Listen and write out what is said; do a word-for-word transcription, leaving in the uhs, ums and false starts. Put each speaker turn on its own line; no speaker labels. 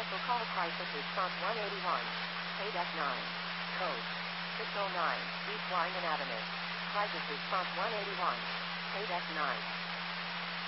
Special call crisis response one eighty-one. Paid F nine. Code six oh nine. East Wine and Avenue. Crisis response one eighty-one. Paid F nine.